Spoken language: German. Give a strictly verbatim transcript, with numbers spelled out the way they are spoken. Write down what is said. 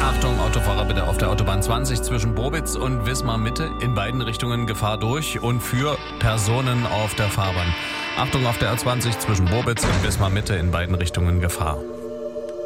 Achtung, Autofahrer bitte auf der Autobahn zwanzig zwischen Bobitz und Wismar Mitte in beiden Richtungen Gefahr durch und für Personen auf der Fahrbahn. Achtung auf der A zwanzig zwischen Bobitz und Wismar Mitte in beiden Richtungen Gefahr.